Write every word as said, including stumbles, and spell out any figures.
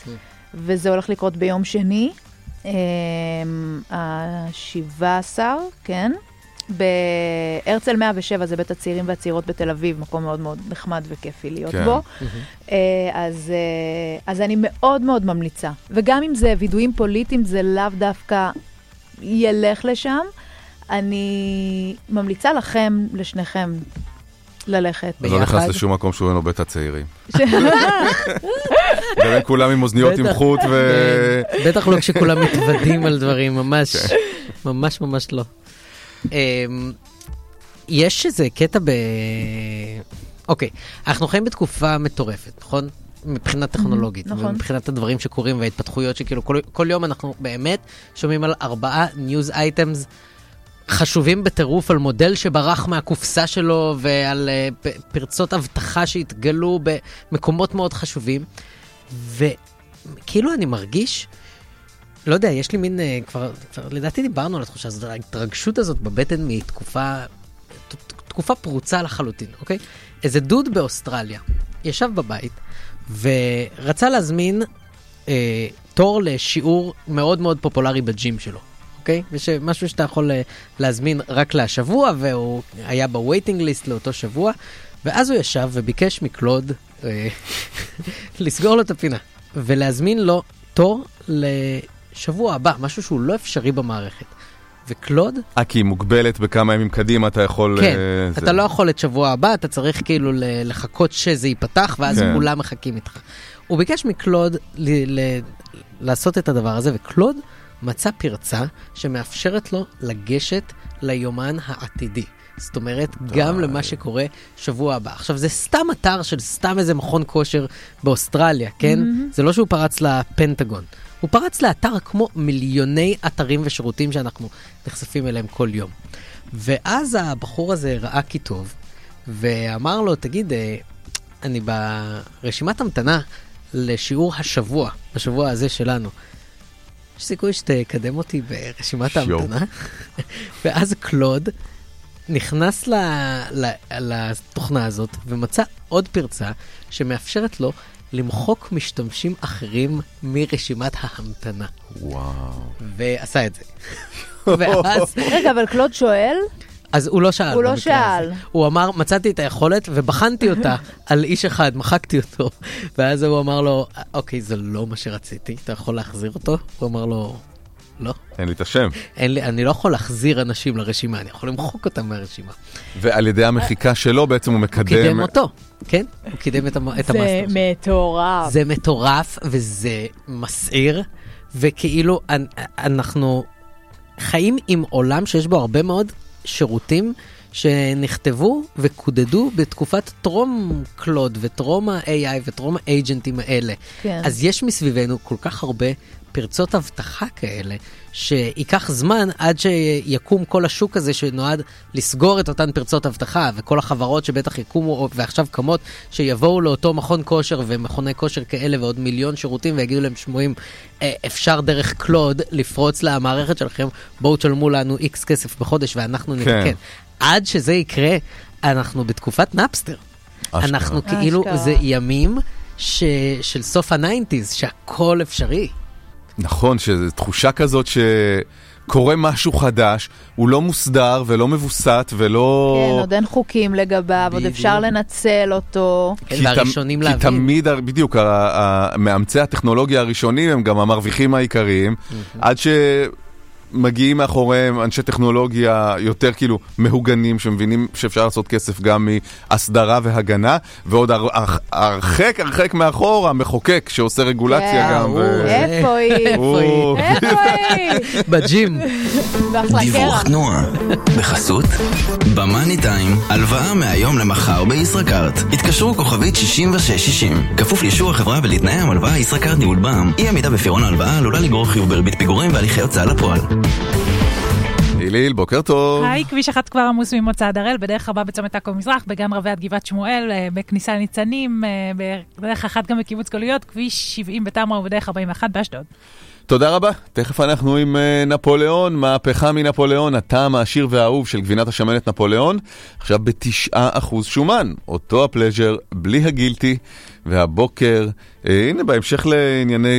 וזה הולך לקרות ביום שני, ה-שבעה עשר, כן? בהרצל מאה ושבע, זה בית הצעירים והצעירות בתל אביב, מקום מאוד מאוד נחמד וכיפי להיות כן. בו. אז, אז אני מאוד מאוד ממליצה. וגם אם זה וידועים פוליטיים, זה לאו דווקא ילך לשם. אני ממליצה לכם, לשניכם, ללכת. לא נכנס לשום מקום שהוא אינו בית הצעירים. גם כולם עם אוזניות עם חוט ו... בטח לא כשכולם מתוודים על דברים, ממש, ממש ממש לא. יש איזה קטע ב... אוקיי, אנחנו חיים בתקופה מטורפת, נכון? מבחינת טכנולוגית, ומבחינת הדברים שקורים וההתפתחויות שכאילו, כל יום אנחנו באמת שומעים על ארבעה ניוז אייטמס חשובים בטירוף, על מודל שברח מהקופסה שלו, ועל uh, פרצות הבטחה שהתגלו במקומות מאוד חשובים, וכאילו אני מרגיש, לא יודע, יש לי מין, uh, כבר, כבר לדעתי דיברנו על התחושה הזאת, ההתרגשות הזאת בבטן מתקופה, תקופה פרוצה לחלוטין, אוקיי? איזה דוד באוסטרליה, ישב בבית, ורצה להזמין uh, תור לשיעור מאוד מאוד פופולרי בג'ים שלו. אוקיי? משהו שאתה יכול להזמין רק לשבוע, והוא היה בווייטינג ליסט לאותו שבוע, ואז הוא ישב וביקש מקלוד לסגור לו את הפינה, ולהזמין לו תור לשבוע הבא, משהו שהוא לא אפשרי במערכת. וקלוד... אה, כי היא מוגבלת בכמה ימים קדימה, אתה יכול... כן, אתה לא יכול את שבוע הבא, אתה צריך כאילו לחכות שזה ייפתח, ואז כולם מחכים איתך. הוא ביקש מקלוד לעשות את הדבר הזה, וקלוד מצא פרצה שמאפשרת לו לגשת ליומן העתידי. זאת אומרת, גם למה שקורה שבוע הבא. עכשיו, זה סתם אתר של סתם איזה מכון כושר באוסטרליה, כן? זה לא שהוא פרץ לפנטגון. הוא פרץ לאתר כמו מיליוני אתרים ושירותים שאנחנו נחשפים אליהם כל יום. ואז הבחור הזה ראה כי טוב, ואמר לו, תגיד, אני ברשימת המתנה לשיעור השבוע, בשבוע הזה שלנו. יש סיכוי שתקדם אותי ברשימת ההמתנה? ואז קלוד נכנס ל, ל, לתוכנה הזאת ומצא עוד פרצה שמאפשרת לו למחוק משתמשים אחרים מרשימת ההמתנה. וואו. ועשה את זה. ואז... רגע, אבל קלוד שואל? אז הוא לא שאל. הוא לא שאל. הוא אמר, מצאתי את היכולת ובחנתי אותה על איש אחד, מחקתי אותו. ואז הוא אמר לו, אוקיי, זה לא מה שרציתי, אתה יכול להחזיר אותו? הוא אמר לו, לא. אין לי את השם. אין לי, אני לא יכול להחזיר אנשים לרשימה, אני יכול למחוק אותם מהרשימה. ועל ידי המחיקה שלו בעצם הוא מקדם... הוא קידם אותו, כן? הוא קידם את המאסטר. זה מטורף. זה מטורף וזה מסעיר, וכאילו אנחנו חיים עם עולם שיש בו הרבה מאוד שירותים שנכתבו וקודדו בתקופת טרום קלוד וטרום ה-איי איי וטרום האג'נטים האלה. כן. אז יש מסביבנו כל כך הרבה פרצות הבטחה כאלה, שיקח זמן עד שיקום כל השוק הזה שנועד לסגור את אותן פרצות הבטחה, וכל החברות שבטח יקומו ועכשיו קמות, שיבואו לאותו מכון כושר ומכוני כושר כאלה ועוד מיליון שירותים, ויגידו להם שמועים, אפשר דרך קלוד לפרוץ למערכת שלכם, בואו תשלמו לנו איקס כסף בחודש ואנחנו נתקן. כן. עד שזה יקרה, אנחנו בתקופת נאפסטר. אשכרה. אנחנו כאילו, אשכרה. זה ימים ש... של סוף ה-תשעים, שהכל אפשרי. נכון, שזו תחושה כזאת שקורה משהו חדש, הוא לא מוסדר ולא מבוסת ולא... כן, עוד אין חוקים לגביו, עוד אפשר לנצל אותו. כן, והראשונים להבין. כי תמיד, בדיוק, מאמצי הטכנולוגיה הראשונים הם גם המרוויחים העיקריים, עד ש... מגיעים מאחוריהם אנשי טכנולוגיה יותר כאילו מהוגנים שמבינים שאפשר לעשות כסף גם מהסדרה והגנה, ועוד הרחק הרחק מאחור המחוקק שעושה רגולציה גם. איפה היא? איפה היא? בג'ים. דיווח תנועה בחסות במאני טיים, הלוואה מהיום למחר בישראכרט. התקשרו כוכבית שישים ושש שישים, כפוף לאישור החברה ולתנאי המלוואה. ישראכרט ניהול בע"מ. אי עמידה בפירעון ההלוואה עלולה לגרור חיוב בריבית פיגורים והליכי הוצאה לפועל. היליל, בוקר טוב. היי, כביש אחת כבר עמוס ממוצא הראל, בדרך הבא בצומת עכו מזרח, בגן רבי עד גבעת שמואל, בכניסה לניצנים, בדרך אחת גם בקיבוץ גלויות, כביש שבעים בתמרה ובדרך ארבעים ואחת באשדוד. תודה רבה. תכף אנחנו עם נפוליאון, מהפכה מנפוליאון, הטעם העשיר והאהוב של גבינת השמנת נפוליאון, עכשיו בתשעה אחוז שומן, אותו הפלז'ר בלי הגילטי, והבוקר, הנה בהמשך לענייני